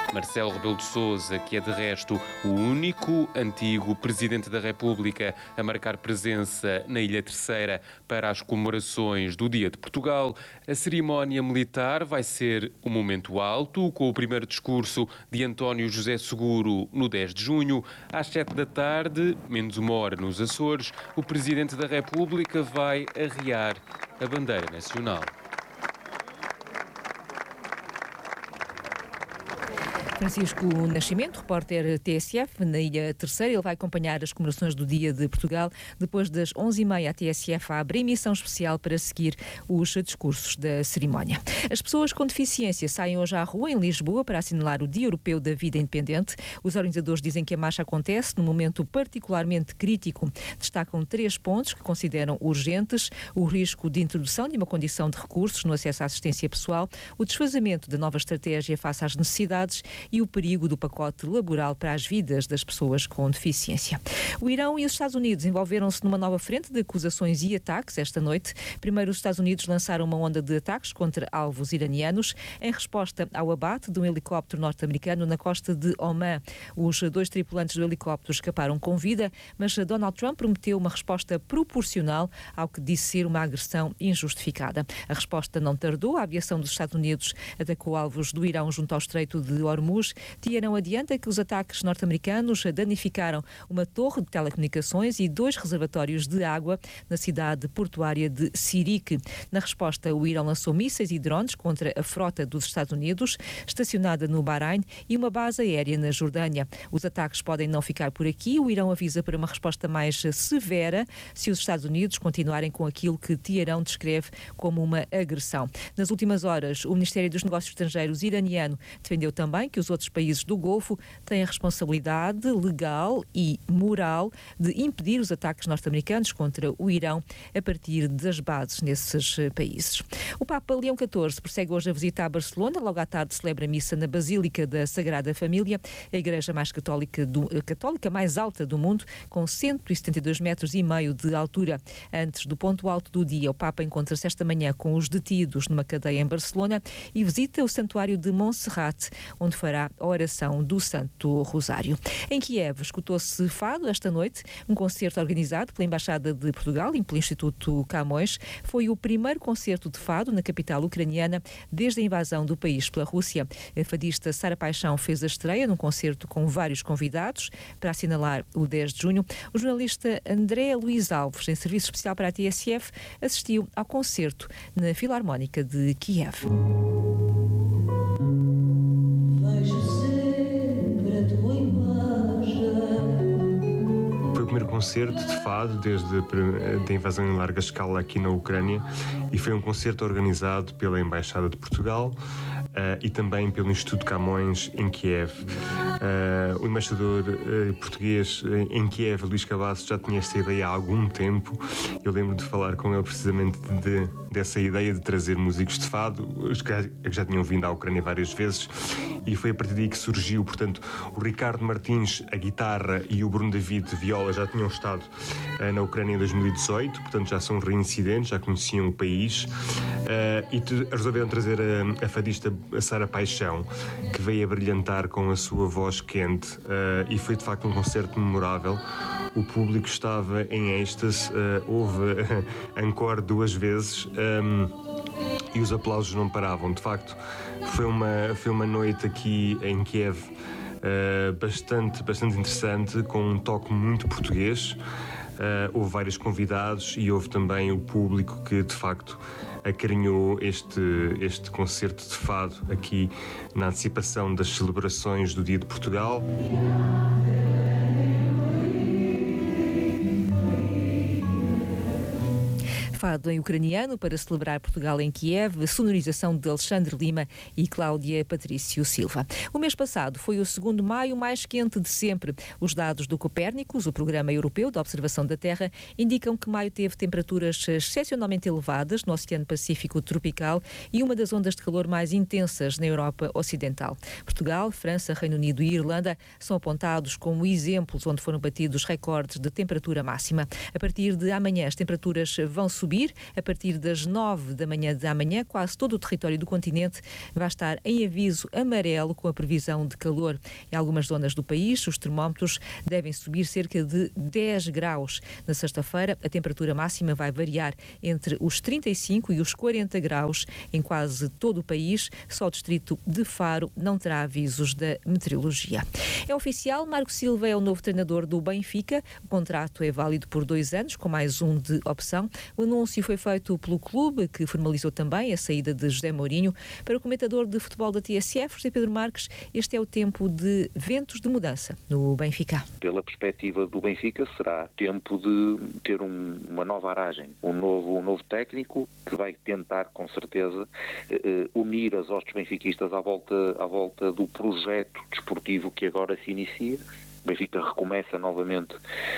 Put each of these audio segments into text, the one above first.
Marcelo Rebelo de Sousa, que é de resto o único antigo Presidente da República a marcar presença na Ilha Terceira para as comemorações do Dia de Portugal. A cerimónia militar vai ser um momento alto, com o primeiro discurso de António José Seguro no 10 de junho. Às 7 da tarde, menos uma hora nos Açores, o Presidente da República vai arriar a bandeira nacional. Francisco Nascimento, repórter TSF, na Ilha Terceira. Ele vai acompanhar as comemorações do Dia de Portugal. Depois das 11h30, a TSF abre emissão especial para seguir os discursos da cerimónia. As pessoas com deficiência saem hoje à rua, em Lisboa, para assinalar o Dia Europeu da Vida Independente. Os organizadores dizem que a marcha acontece num momento particularmente crítico. Destacam 3 pontos que consideram urgentes: o risco de introdução de uma condição de recursos no acesso à assistência pessoal, o desfazamento da nova estratégia face às necessidades e o perigo do pacote laboral para as vidas das pessoas com deficiência. O Irão e os Estados Unidos envolveram-se numa nova frente de acusações e ataques esta noite. Primeiro, os Estados Unidos lançaram uma onda de ataques contra alvos iranianos em resposta ao abate de um helicóptero norte-americano na costa de Omã. Os 2 tripulantes do helicóptero escaparam com vida, mas Donald Trump prometeu uma resposta proporcional ao que disse ser uma agressão injustificada. A resposta não tardou. A aviação dos Estados Unidos atacou alvos do Irão junto ao Estreito de Hormuz. Teherão adianta que os ataques norte-americanos danificaram uma torre de telecomunicações e 2 reservatórios de água na cidade portuária de Sirik. Na resposta, o Irão lançou mísseis e drones contra a frota dos Estados Unidos, estacionada no Bahrein, e uma base aérea na Jordânia. Os ataques podem não ficar por aqui. O Irão avisa para uma resposta mais severa se os Estados Unidos continuarem com aquilo que Teherão descreve como uma agressão. Nas últimas horas, o Ministério dos Negócios Estrangeiros iraniano defendeu também que os outros países do Golfo têm a responsabilidade legal e moral de impedir os ataques norte-americanos contra o Irão a partir das bases nesses países. O Papa Leão XIV prossegue hoje a visita a Barcelona. Logo à tarde celebra a missa na Basílica da Sagrada Família, a igreja mais católica mais alta do mundo, com 172,5 metros de altura. Antes do ponto alto do dia, o Papa encontra-se esta manhã com os detidos numa cadeia em Barcelona e visita o Santuário de Montserrat, onde fará a oração do Santo Rosário. Em Kiev, escutou-se fado esta noite, um concerto organizado pela Embaixada de Portugal e pelo Instituto Camões. Foi o primeiro concerto de fado na capital ucraniana desde a invasão do país pela Rússia. A fadista Sara Paixão fez a estreia num concerto com vários convidados para assinalar o 10 de junho. O jornalista André Luís Alves, em serviço especial para a TSF, assistiu ao concerto na Filarmónica de Kiev. Foi o primeiro concerto de fado desde a invasão em larga escala aqui na Ucrânia e foi um concerto organizado pela Embaixada de Portugal e também pelo Instituto Camões em Kiev. O embaixador português em Kiev, Luís Cabasso, já tinha esta ideia há algum tempo. Eu lembro de falar com ele precisamente dessa ideia de trazer músicos de fado, os que já tinham vindo à Ucrânia várias vezes, e foi a partir daí que surgiu. Portanto, o Ricardo Martins, a guitarra, e o Bruno David, viola, já tinham estado na Ucrânia em 2018, portanto já são reincidentes, já conheciam o país, e resolveram trazer a fadista Sara Paixão, que veio a brilhantar com a sua voz quente, e foi de facto um concerto memorável. O público estava em êxtase, houve encore 2 vezes, e os aplausos não paravam. De facto, foi uma noite aqui em Kiev bastante interessante, com um toque muito português. Houve vários convidados e houve também o público que de facto acarinhou este concerto de fado aqui na antecipação das celebrações do Dia de Portugal. Fado em ucraniano para celebrar Portugal em Kiev, sonorização de Alexandre Lima e Cláudia Patrício Silva. O mês passado foi o 2º de maio mais quente de sempre. Os dados do Copérnicos, o Programa Europeu de Observação da Terra, indicam que maio teve temperaturas excepcionalmente elevadas no Oceano Pacífico tropical e uma das ondas de calor mais intensas na Europa Ocidental. Portugal, França, Reino Unido e Irlanda são apontados como exemplos onde foram batidos recordes de temperatura máxima. A partir de amanhã as temperaturas vão subir subir. A partir das 9 da manhã de amanhã, quase todo o território do continente vai estar em aviso amarelo com a previsão de calor. Em algumas zonas do país, os termómetros devem subir cerca de 10 graus. Na sexta-feira, a temperatura máxima vai variar entre os 35 e os 40 graus em quase todo o país. Só o distrito de Faro não terá avisos da meteorologia. É oficial, Marco Silva é o novo treinador do Benfica. O contrato é válido por 2 anos, com mais um de opção. O anúncio foi feito pelo clube, que formalizou também a saída de José Mourinho. Para o comentador de futebol da TSF, José Pedro Marques, este é o tempo de ventos de mudança no Benfica. Pela perspectiva do Benfica, será tempo de ter uma nova aragem, um novo técnico que vai tentar, com certeza, unir as hostes benfiquistas à volta do projeto desportivo que agora se inicia. O Benfica recomeça novamente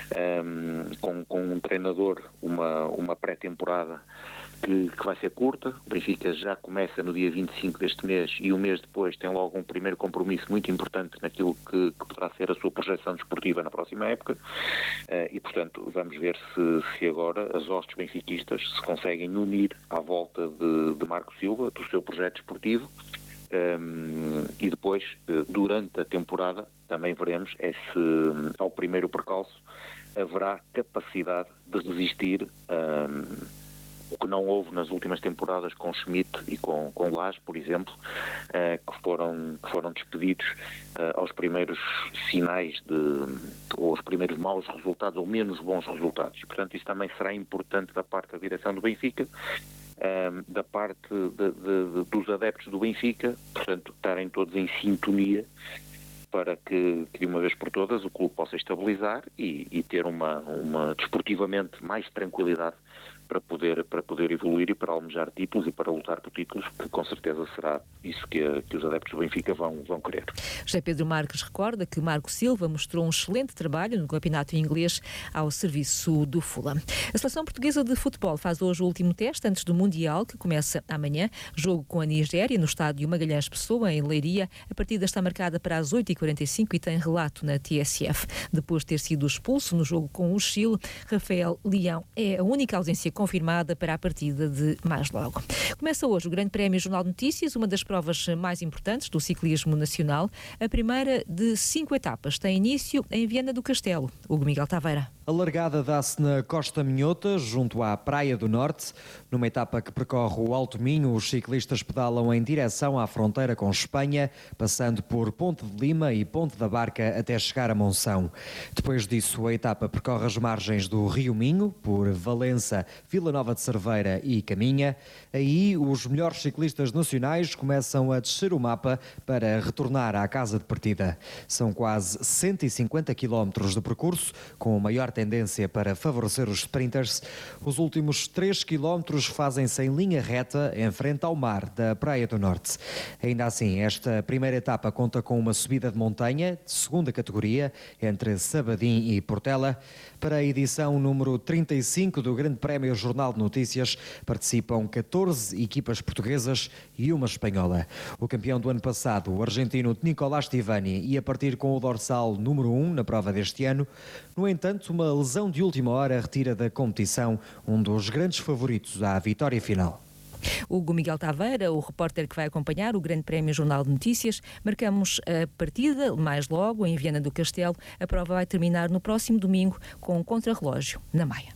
com um treinador, uma pré-temporada que vai ser curta. O Benfica já começa no dia 25 deste mês e um mês depois tem logo um primeiro compromisso muito importante naquilo que poderá ser a sua projeção desportiva na próxima época e, portanto, vamos ver se agora as hostes benfiquistas se conseguem unir à volta de Marco Silva, do seu projeto desportivo. E depois, durante a temporada, também veremos se ao primeiro percalço haverá capacidade de resistir o que não houve nas últimas temporadas com Schmidt e com Lage, por exemplo, que foram despedidos aos primeiros sinais ou aos primeiros maus resultados ou menos bons resultados. Portanto, isso também será importante da parte da direção do Benfica, da parte dos adeptos do Benfica, portanto, estarem todos em sintonia para que de uma vez por todas o clube possa estabilizar e ter uma desportivamente mais tranquilidade para poder evoluir e para almejar títulos e para lutar por títulos, que com certeza será isso que os adeptos do Benfica vão querer. José Pedro Marques recorda que Marco Silva mostrou um excelente trabalho no campeonato inglês ao serviço do Fulham. A seleção portuguesa de futebol faz hoje o último teste antes do Mundial, que começa amanhã. Jogo com a Nigéria no estádio Magalhães Pessoa, em Leiria. A partida está marcada para as 8h45 e tem relato na TSF. Depois de ter sido expulso no jogo com o Chile, Rafael Leão é a única ausência confirmada para a partida de mais logo. Começa hoje o Grande Prémio Jornal de Notícias, uma das provas mais importantes do ciclismo nacional. A primeira de 5 etapas tem início em Viana do Castelo. Hugo Miguel Taveira. A largada dá-se na Costa Minhota, junto à Praia do Norte. Numa etapa que percorre o Alto Minho, os ciclistas pedalam em direção à fronteira com Espanha, passando por Ponte de Lima e Ponte da Barca até chegar a Monção. Depois disso, a etapa percorre as margens do Rio Minho, por Valença, Vila Nova de Cerveira e Caminha. Aí, os melhores ciclistas nacionais começam a descer o mapa para retornar à casa de partida. São quase 150 km de percurso, com maior tendência para favorecer os sprinters. Os últimos 3 km fazem-se em linha reta, em frente ao mar da Praia do Norte. Ainda assim, esta primeira etapa conta com uma subida de montanha, de segunda categoria, entre Sabadim e Portela. Para a edição número 35 do Grande Prémio Jornal de Notícias, participam 14 equipas portuguesas e uma espanhola. O campeão do ano passado, o argentino Nicolás Tivani, ia partir com o dorsal número 1 na prova deste ano. No entanto, uma lesão de última hora retira da competição um dos grandes favoritos à vitória final. Hugo Miguel Taveira, o repórter que vai acompanhar o Grande Prémio Jornal de Notícias. Marcamos a partida mais logo em Viana do Castelo. A prova vai terminar no próximo domingo com um contrarrelógio na Maia.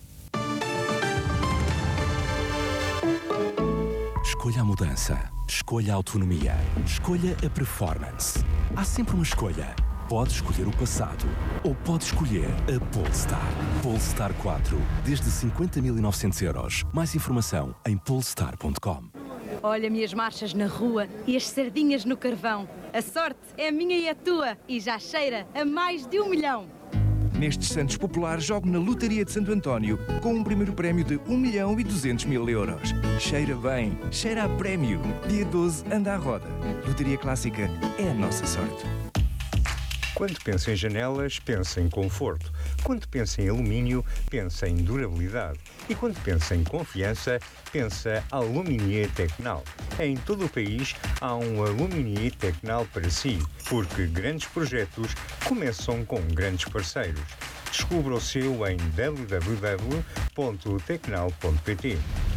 Escolha a mudança, escolha a autonomia, escolha a performance. Há sempre uma escolha. Pode escolher o passado ou pode escolher a Polestar. Polestar 4, desde 50.900 euros. Mais informação em polestar.com. Olha minhas marchas na rua e as sardinhas no carvão. A sorte é a minha e a tua e já cheira a mais de 1 milhão. Nestes Santos Populares, jogo na Lotaria de Santo António com um primeiro prémio de 1.200.000 euros. Cheira bem, cheira a prémio. Dia 12, anda à roda. Lotaria Clássica é a nossa sorte. Quando pensa em janelas, pensa em conforto. Quando pensa em alumínio, pensa em durabilidade. E quando pensa em confiança, pensa Aluminier Tecnal. Em todo o país há um Aluminier Tecnal para si, porque grandes projetos começam com grandes parceiros. Descubra o seu em www.aluminier.pt. banco.tecnal.pt.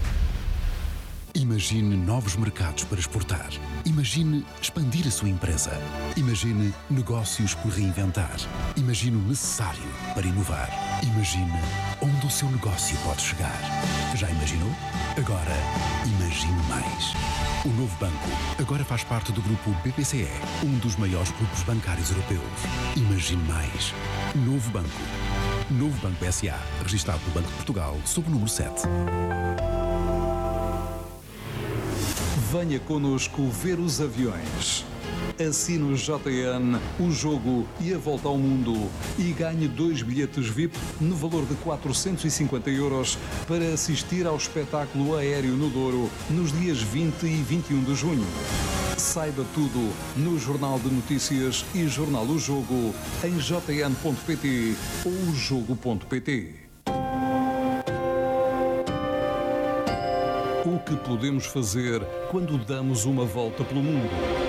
Imagine novos mercados para exportar. Imagine expandir a sua empresa. Imagine negócios por reinventar. Imagine o necessário para inovar. Imagine onde o seu negócio pode chegar. Já imaginou? Agora, imagine mais. O Novo Banco agora faz parte do grupo BPCE, um dos maiores grupos bancários europeus. Imagine mais. Novo Banco. Novo Banco S.A., registado no Banco de Portugal, sob o número 7. Venha connosco ver os aviões. Assine o JN, o jogo e a volta ao mundo e ganhe 2 bilhetes VIP no valor de 450 € para assistir ao espetáculo aéreo no Douro nos dias 20 e 21 de junho. Saiba tudo no Jornal de Notícias e Jornal O Jogo em jn.pt ou jogo.pt. O que podemos fazer quando damos uma volta pelo mundo?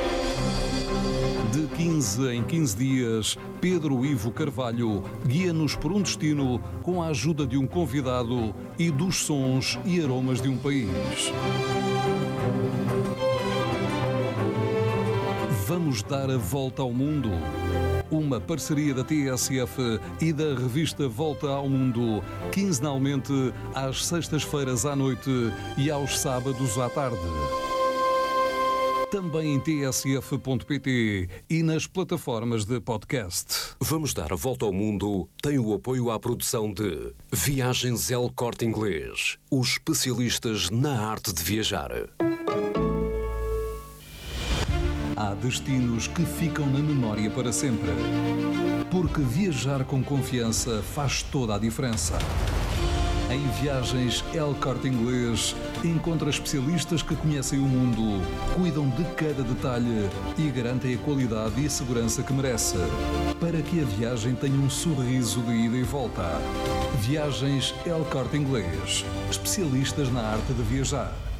De 15 em 15 dias, Pedro Ivo Carvalho guia-nos por um destino com a ajuda de um convidado e dos sons e aromas de um país. Vamos dar a volta ao mundo. Uma parceria da TSF e da revista Volta ao Mundo, quinzenalmente às sextas-feiras à noite e aos sábados à tarde. Também em tsf.pt e nas plataformas de podcast. Vamos dar a volta ao mundo tem o apoio à produção de Viagens El Corte Inglês, os especialistas na arte de viajar. Há destinos que ficam na memória para sempre. Porque viajar com confiança faz toda a diferença. Em Viagens El Corte Inglês, encontra especialistas que conhecem o mundo, cuidam de cada detalhe e garantem a qualidade e a segurança que merece, para que a viagem tenha um sorriso de ida e volta. Viagens El Corte Inglês, especialistas na arte de viajar.